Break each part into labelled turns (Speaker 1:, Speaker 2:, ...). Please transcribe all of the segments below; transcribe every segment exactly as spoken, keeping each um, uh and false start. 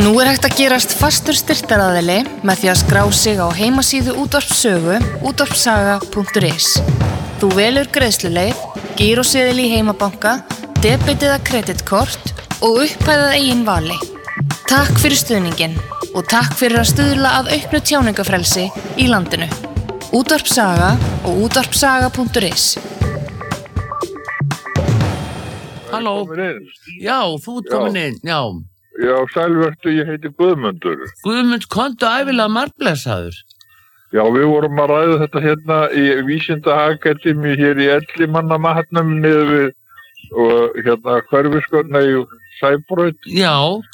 Speaker 1: Nú er hægt að gerast fastur styrktaraðili með því að skrá sig á heimasíðu Útvarpssögu útvarpssaga punktur is. Þú velur greiðsluleið, gíróseðil í heimabanka, debet eða kreditkort og upphæðað eigin vali. Takk fyrir stuðninginn og takk fyrir að stuðla að auknu tjáningafrelsi í landinu. Útvarpssaga og útvarpssaga punktur is.
Speaker 2: Halló, já, þú ert komin inn, já.
Speaker 3: Já, sælvertu, ég heiti Guðmundur.
Speaker 2: Guðmund, komdu ævilega margblessaður.
Speaker 3: Já, við vorum að ræða þetta hérna í Vísindaakademíu hér í Ellimannamatnum niður við og hérna Hverfisgötna í Sæbraut.
Speaker 2: Já,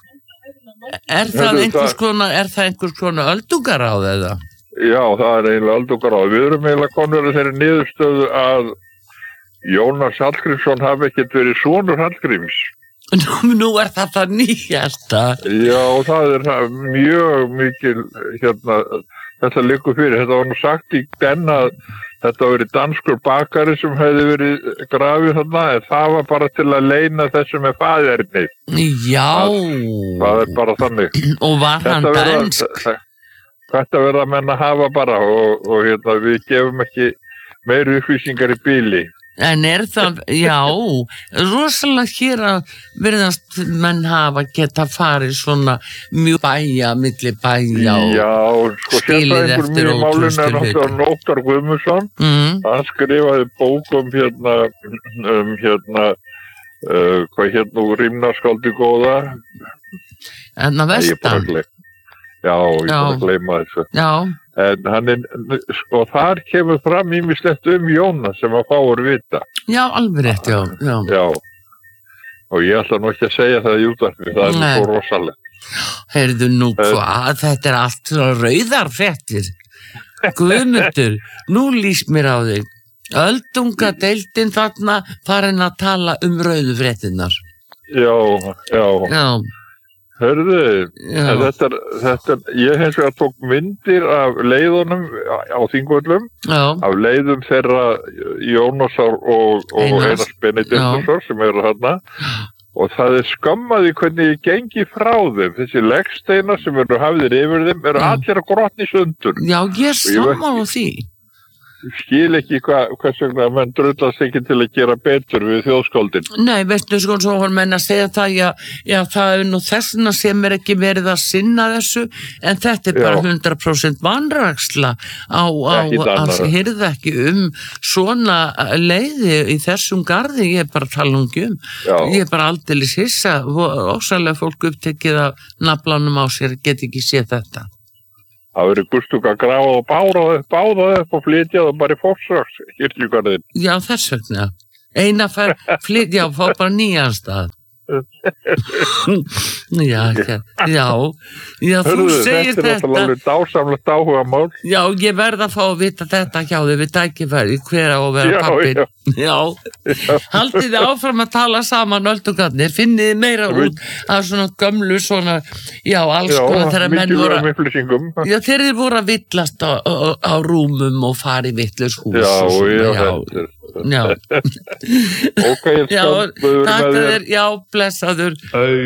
Speaker 2: er það einhvers konar, er það einhvers konar öldungaráð eða?
Speaker 3: Já, það er eiginlega öldungaráð. Við erum eiginlega konur að þeirri niðurstöðu að Jónas Hallgrímsson hafi ekkert verið sonur Hallgríms.
Speaker 2: Nú, nú er það það nýjasta.
Speaker 3: Já, það er mjög mikil, hérna, þetta liggur fyrir. Þetta var nú sagt í den að þetta var verið danskur bakari sem hefði verið grafið þarna, en það var bara til að leyna þessum með faðernið.
Speaker 2: Já.
Speaker 3: Það, það er bara þannig.
Speaker 2: Og var hann dansk?
Speaker 3: Þetta verða menn að hafa bara og, og hérna, við gefum ekki meiri upplýsingar í bíli.
Speaker 2: En er það, já, rosalega hér að virðast menn hafa geta farið svona mjög bæja, milli bæja og
Speaker 3: já, sko,
Speaker 2: skilið eftir ótrústur hlutur.
Speaker 3: Óttar Guðmundsson,
Speaker 2: mm.
Speaker 3: hann skrifaði bók um hérna, um hérna, uh, hvað hérna úr Rímnarskáldi góða.
Speaker 2: En að vestan?
Speaker 3: Já, ég er bara að gleyma þessu.
Speaker 2: Já.
Speaker 3: En hann er, og þar kemur fram ýmislegt um Jónas sem að fáur vita.
Speaker 2: Já, alveg rétt, já. Já.
Speaker 3: Já. Og ég ætla nú ekki að segja það í útvarpi, það er svo rosalega.
Speaker 2: Heyrðu nú hvað, þetta er allt svona rauðar fréttir. Guðmundur, nú líst mér á þig. Öldungadeildin þarna farin að tala um rauðu fréttinnar.
Speaker 3: Já, já.
Speaker 2: Já.
Speaker 3: Hörðu, þetta er, þetta er, ég hins vegar tók myndir af leiðunum á Þingvöllum, af leiðum þeirra Jónasar og, og Einars Benediktssonar sem eru þarna og það er skammaði hvernig ég gengi frá þeim. Þessi leggsteinar sem eru hafðir yfir þeim eru Já. allir að grotna í sundur.
Speaker 2: Já, ég er sammála því.
Speaker 3: Ég skil ekki hvað, hvers vegna menn drullast ekki til að gera betur við þjóðskáldin.
Speaker 2: Nei, veistu, sko, svo var menn að segja það, já, já, það er nú þessna sem er ekki verið að sinna þessu, en þetta er bara já. hundrað prósent vanræksla á, á að hirða ekki um svona leiði í þessum garði, ég er bara að tala um um. Já. Ég er bara aldeilis hissa, ósælega fólk upptekið af naflanum á sér, get ekki séð þetta.
Speaker 3: Það verið gustug að grafa og bára upp, báða upp og flytja það bara í Fossröks, kirkjugarðin.
Speaker 2: Já, þess vegna. Eina fær flytja og fá bara nýjan stað. já, já, já, já, þú
Speaker 3: Hörðu,
Speaker 2: segir þetta.
Speaker 3: Þetta er alveg dásamlegt áhugamál.
Speaker 2: Já, ég verð að fá að vita þetta hjá þig, við tækifæri, hver á að vera pappin. Já, já. já. Haldið þið áfram að tala saman öldungarnir, finnið þið meira út af svona gömlu, svona, já, alls konar þegar menn voru að, já, þeir eru voru að villast á, á, á rúmum og fari vitlaus hús.
Speaker 3: Já,
Speaker 2: og svona,
Speaker 3: já,
Speaker 2: já. Já.
Speaker 3: Ok, ég
Speaker 2: já, takk að þér, já, blessaður.